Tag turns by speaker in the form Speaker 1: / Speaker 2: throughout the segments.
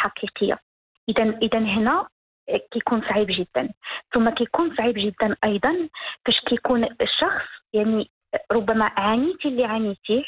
Speaker 1: حقيقية. إذا هنا كيكون صعيب جدا. ثم كيكون صعيب جدا أيضا فاش كيكون الشخص يعني ربما عانيتي اللي عانيتيه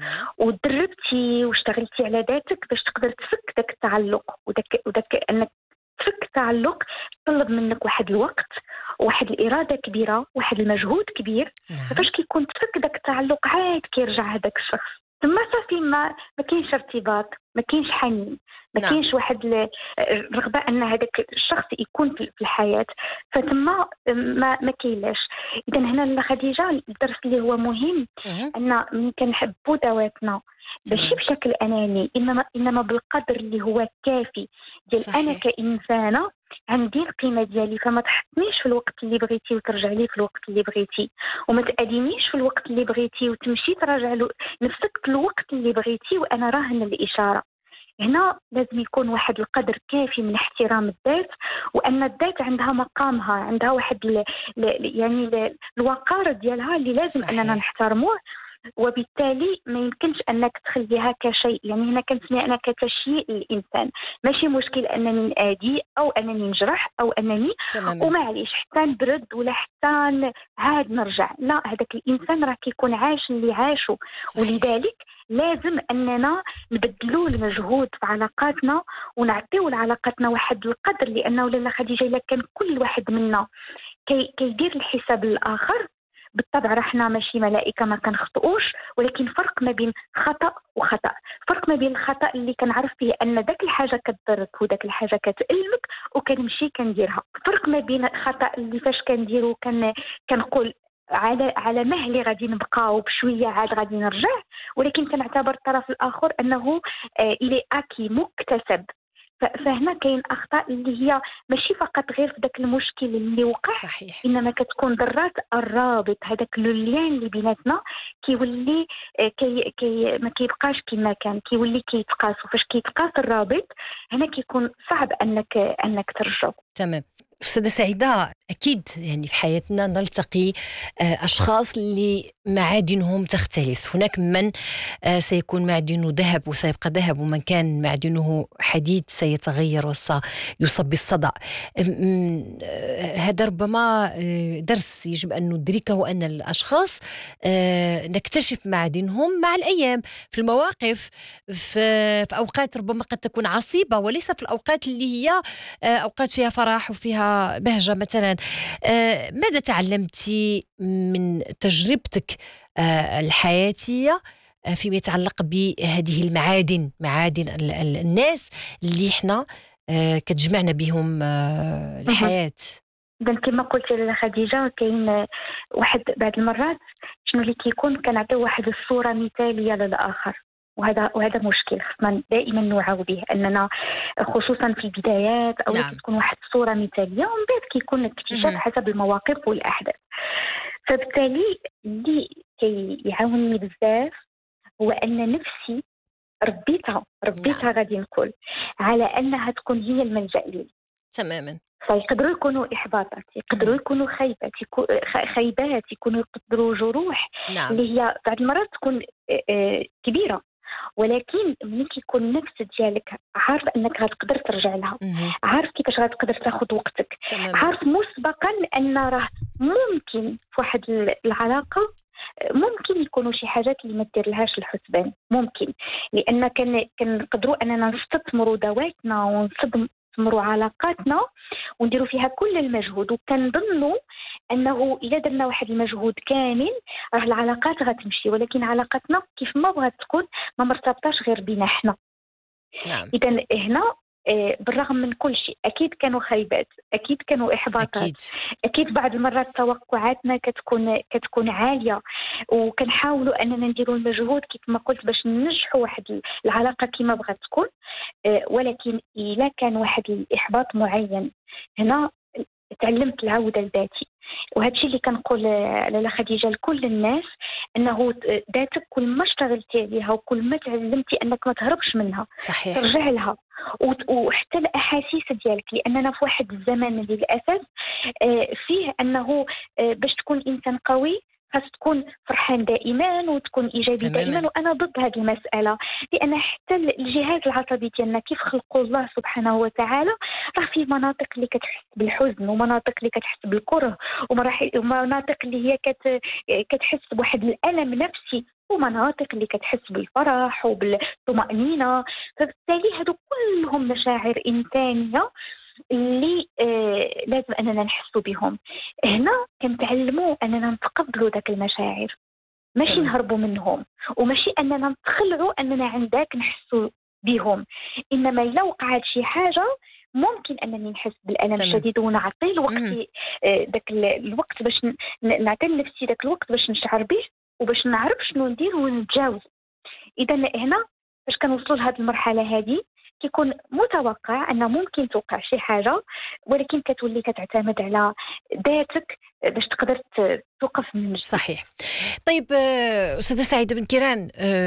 Speaker 1: ودربتي واشتغلتي على ذاتك باش تقدر تفك ذاك التعلق، وداك انك تفك التعلق طلب منك واحد الوقت، واحد الإرادة كبيرة، واحد المجهود كبير. فاش كيكون تفك ذاك التعلق عاد كيرجع هذاك الشخص ثم صافي ما كاينش ارتباط، ما كاينش حنين، ما كاينش واحد الرغبه ان هذاك الشخص يكون في الحياه، فتم ما كاينلاش. اذا هنا خديجه الدرس اللي هو مهم ان ملي كنحبوا ذواتنا ماشي بشكل اناني، انما بالقدر اللي هو كافي ديال انا كانسانه عندي القيمه ديالي، فما تحطنيش في الوقت اللي بغيتي وترجع لي في الوقت اللي بغيتي، وما تأدينيش في الوقت اللي بغيتي وتمشي تراجع نفسك في الوقت اللي بغيتي وانا راهن الاشاره. هنا لازم يكون واحد القدر كافي من احترام الذات، وان الذات عندها مقامها، عندها واحد يعني الوقار ديالها اللي لازم اننا نحترموه، وبالتالي ما يمكنش انك تخليها كشيء. يعني هنا كنسمي انا كتشيء الانسان، ماشي مشكل انني نادي او انني نجرح او انني ومعليش حتى نبرد ولا حتى عاد نرجع، لا، هذاك الانسان راه كيكون عاش اللي عاشو. ولذلك لازم اننا نبدلوا المجهود في علاقاتنا ونعطيو لعلاقاتنا واحد القدر، لانه لاله خديجه الا كان كل واحد منا كيدير الحساب للاخر، بالطبع رحنا ماشي ملائكة ما كنخطئوش، ولكن فرق ما بين خطأ وخطأ. فرق ما بين الخطأ اللي كنعرف فيه أن ذاك الحاجة كتضرك وذاك الحاجة كتألمك وكنمشي كنديرها، فرق ما بين خطأ اللي فاش كنديرو كنقول على مهلي غادي نبقى وبشوية عاد غادي نرجع، ولكن كنعتبر الطرف الآخر أنه إلي أكي مكتسب. فهنا كاين اخطاء اللي هي ماشي فقط غير في داك المشكل اللي وقع، انما كتكون ضرات الرابط، هذاك اللين اللي بيناتنا كيولي ما كيبقاش كما كان، كيولي كيتقاس، وفاش كيتقاس الرابط هنا كيكون صعب انك ترجعه.
Speaker 2: تمام. أستاذة سعيدة، أكيد يعني في حياتنا نلتقي أشخاص اللي معادنهم تختلف. هناك من سيكون معدنه ذهب وسيبقى ذهب، ومن كان معدنه حديد سيتغير وسيصاب بالصدأ. هذا ربما درس يجب أن ندركه، أن الأشخاص نكتشف معادنهم مع الأيام، في المواقف، في أوقات ربما قد تكون عصيبة، وليس في الأوقات اللي هي أوقات فيها فرح وفيها بهجة مثلا. ماذا تعلمتي من تجربتك الحياتية فيما يتعلق بهذه معادن الناس اللي احنا كتجمعنا بهم الحياة؟
Speaker 1: إذن كما قلت لنا خديجة، كاين واحد بعض المرات شنو اللي كيكون كنعطيو واحد الصورة مثالية للآخر، وهذا مشكل خصنا دائما نوعوا به، اننا خصوصا في البدايات او تكون واحد الصوره مثاليه ومن بعد كيكون الاكتشاف حسب المواقف والاحداث. فبالتالي اللي كيعاونني بزاف هو ان نفسي ربيتها غادي نقول على انها تكون هي الملجأ لي
Speaker 2: تماما.
Speaker 1: فيقدروا يكونوا إحباطات، يقدروا يكونوا خيبات، يكونوا يقدروا جروح اللي هي بعض المرات تكون كبيرة، ولكن ملي كيكون النفس ديالك عارف انك غتقدر ترجع لها، عارف كيفاش غتقدر تاخذ وقتك، عارف مسبقا ان راه ممكن في واحد العلاقه ممكن يكونوا شي حاجات اللي ما دير لهاش الحسبان، ممكن لان كنقدروا اننا نستثمروا ذواتنا ونستثمروا علاقاتنا ونديروا فيها كل المجهود، وكنظنوا انه اذا درنا واحد المجهود كامل راه العلاقات غتمشي، ولكن علاقتنا كيف ما بغات تكون ما مرتبطاش غير بينا حنا. اذا هنا بالرغم من كل شيء اكيد كانوا خيبات، اكيد كانوا احباطات، اكيد بعض المرات توقعاتنا كتكون عاليه، وكنحاولوا اننا نديروا المجهود كيف ما قلت باش ننجحوا واحد العلاقه كما بغات تكون، ولكن الا كان واحد الاحباط معين هنا تعلمت العوده لذاتي، وهذا الشيء اللي كنقول لاله خديجه لكل الناس، انه ذاتك كل ما اشتغلتي عليها وكل ما تعلمتي انك ما تهربش منها،
Speaker 2: صحيح.
Speaker 1: ترجع لها. وحتى الاحاسيس ديالك، لاننا في واحد الزمن اللي للاسف فيه انه باش تكون انسان قوي خاص تكون فرحان دائما وتكون ايجابي دائما. وانا ضد هذه المساله، لان حتى الجهاز العصبي ديالنا كيف خلقوا الله سبحانه وتعالى راه فيه مناطق اللي كتحس بالحزن، ومناطق اللي كتحس بالكره، ومناطق اللي هي كتحس بواحد الالم نفسي، ومناطق اللي كتحس بالفرح وبالطمأنينة. فبالتالي هادو كلهم مشاعر إنسانية اللي لازم أننا نحسوا بهم. هنا كنتعلموا أننا نتقبلوا ذاك المشاعر، ماشي نهربوا منهم، وماشي أننا نتخلعوا أننا عندك نحسوا بهم. إنما إلا وقعت شي حاجة ممكن أنني نحس بالألم الشديد ونعطي الوقت، ذاك الوقت باش نعطي لنفسي ذاك الوقت باش نشعر به وباش نعرف شنو ندير ونتجاوز. إذا هنا باش كنوصلوا لهذه المرحلة هذه كيكون متوقع أن ممكن توقع شي حاجة، ولكن كتولي كتعتمد على ذاتك باش تقدر توقف من جديد.
Speaker 2: صحيح. طيب أستاذة سعيدة بن كيران،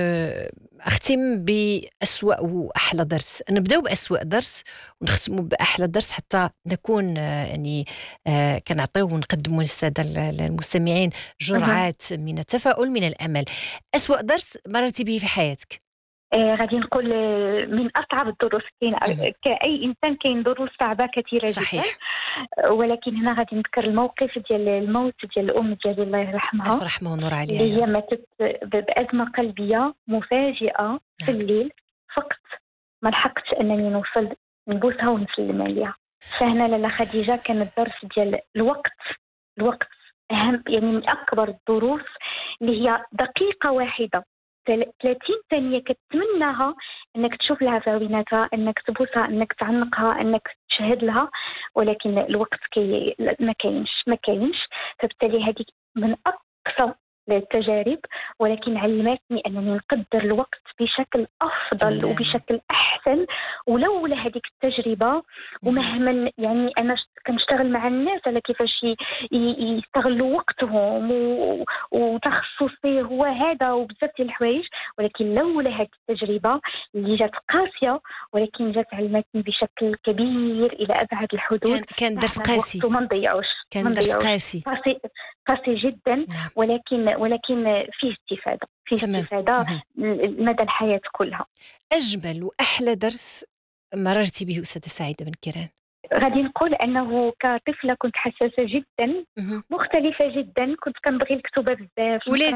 Speaker 2: أختم بأسوأ وأحلى درس. نبدأ بأسوأ درس ونختم بأحلى درس حتى نكون يعني كنعطيو ونقدموا للسادة المستمعين جرعات من التفاؤل من الأمل. أسوأ درس مررتي به في حياتك؟
Speaker 1: غادي نقول من أصعب الدروس. كأي إنسان كاين دروس صعبة كثيرة
Speaker 2: صحيح.
Speaker 1: جدا، ولكن هنا غادي نذكر الموقف ديال الموت ديال الأم ديالي الله يرحمها،
Speaker 2: ألف رحمة ونور عليها،
Speaker 1: اللي هي ماتت بأزمة قلبية مفاجئة في الليل. فقط ما لحقتش أنني نوصل نبوسها ونسلم عليها. فهنا لاله خديجة كان الدرس ديال الوقت أهم، يعني من أكبر الدروس، اللي هي دقيقة واحدة 30 ثانية كتمناها أنك تشوف لها فاويناتها، أنك تبوسها، أنك تعنقها، أنك تشهد لها، ولكن الوقت ما كاينش. فبالتالي هذه من أقصى التجارب، ولكن علمتني أنني نقدر الوقت بشكل أفضل وبشكل أحسن. ولولا هذيك التجربة، ومهما يعني أنا كنشتغل مع الناس على كيفاش يستغلوا وقتهم وتخصصي هو هذا وبزاف ديال الحوايج، ولكن لولا هذه التجربة اللي جات قاسية ولكن جات علمتني بشكل كبير إلى أبعد الحدود.
Speaker 2: كان درس قاسي،
Speaker 1: وما نضيعوش،
Speaker 2: كان درس
Speaker 1: قاسي جدا.
Speaker 2: نعم.
Speaker 1: ولكن فيه استفادة مدى الحياة كلها.
Speaker 2: أجمل وأحلى درس مررتي به أستاذة سعيدة بن كيران؟
Speaker 1: غادي نقول أنه كطفلة كنت حساسة جدا، مختلفة جدا، كنت كنبغي الكتابة بزاف،
Speaker 2: ولا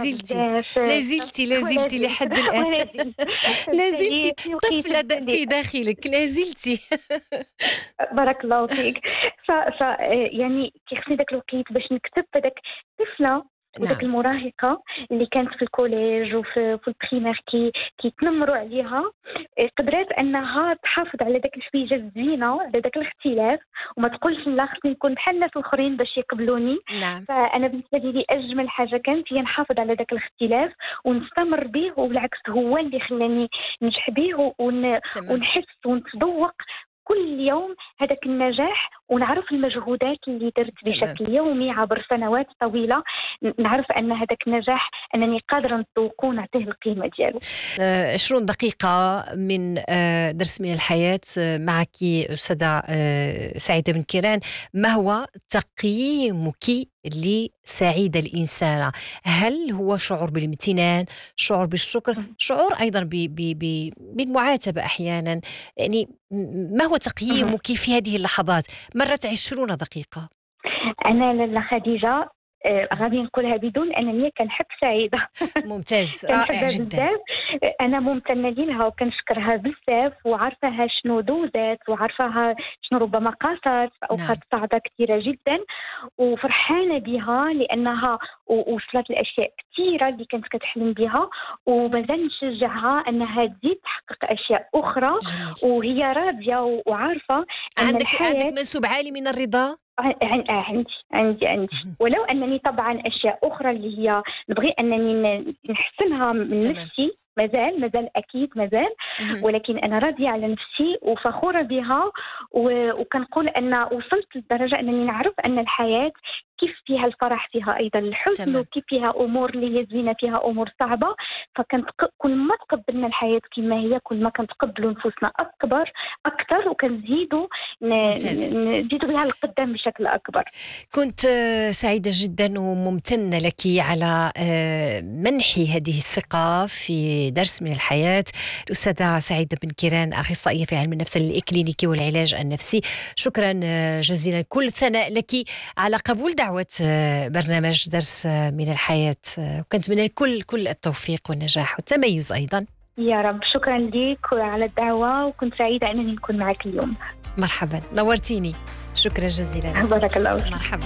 Speaker 2: زلتي لحد الآن لا زلتي طفلة في داخلك، لا زلتي
Speaker 1: بارك الله فيك. يعني كيخصني ذاك الوقت باش نكتب هذاك الطفلة وذاك المراهقة اللي كانت في الكوليج وفي البريمير كيتنمروا عليها، قدرت أنها تحافظ على ذاك الحويجة الزينة، على ذاك الاختلاف، وما تقولش لا خصني نكون بحال الناس الآخرين باش يقبلوني.
Speaker 2: نعم.
Speaker 1: فأنا بالنسبة لي أجمل حاجة كانت هي نحافظ على ذاك الاختلاف ونستمر به، وبالعكس هو اللي خلاني ننجح به ونحس ونتذوق كل يوم هذاك النجاح، ونعرف المجهودات اللي درت بشكل يومي عبر سنوات طويلة، نعرف أن هذاك النجاح أنني قادرة نذوقه ونعطيه القيمة ديالو.
Speaker 2: 20 دقيقة من درس من الحياة معك أستاذة سعيدة بن كيران. ما هو تقييمك لسعيدة الإنسانة؟ هل هو شعور بالامتنان، شعور بالشكر، شعور أيضا بالمعاتبة أحيانا؟ يعني ما هو تقييمك في هذه اللحظات؟ مرت 20 دقيقة.
Speaker 1: أنا لاله خديجة غادي نقولها بدون أنني كنحب سعيدة.
Speaker 2: ممتاز، رائع جدا.
Speaker 1: أنا ممتنة لها وكنشكرها بزاف، وعارفاها شنو دوزات، وعارفاها شنو ربما قاصت في أوقات صعبة كثيرة جدا، وفرحانة بها لأنها وصلت لأشياء كثيرة اللي كانت كتحلم بها، ومازال نشجعها أنها تزيد تحقق أشياء أخرى.
Speaker 2: جميل.
Speaker 1: وهي راضية وعارفة أن
Speaker 2: عندك منسوب عالي من الرضا.
Speaker 1: عندي ولو أنني طبعا أشياء أخرى اللي هي نبغي أنني نحسنها من نفسي، مازال أكيد مازال، ولكن أنا راضية على نفسي وفخورة بها، وكنقول أن وصلت لدرجة أنني نعرف أن الحياة كيف فيها الفرح فيها أيضا الحزن،
Speaker 2: تمام.
Speaker 1: وكيف فيها أمور اللي هي زوينة فيها أمور صعبة. كل ما تقبلنا الحياة كما هي كل ما كنتقبلوا نفوسنا أكثر، وكنزيدوا
Speaker 2: ممتاز.
Speaker 1: نزيدوا بها القدام بشكل أكبر.
Speaker 2: كنت سعيدة جدا وممتنة لك على منح هذه الثقة في درس من الحياة. الأستاذة سعيدة بن كيران، أخصائية في علم النفس الإكلينيكي والعلاج النفسي، شكرا جزيلا. كل ثناء لك على قبول دعوة برنامج درس من الحياة، وكنتمنى كل التوفيق والنجاح والتميز أيضا.
Speaker 1: يا رب، شكرا لك على الدعوة، وكنت سعيدة أنني نكون معك اليوم.
Speaker 2: مرحبا، نورتيني، شكرا جزيلا.
Speaker 1: بارك الله فيك.
Speaker 2: مرحبا.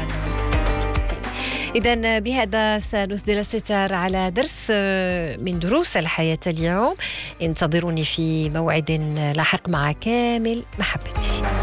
Speaker 2: إذن بهذا سنسدل الستار على درس من دروس الحياة اليوم. انتظروني في موعد لاحق مع كامل محبتي.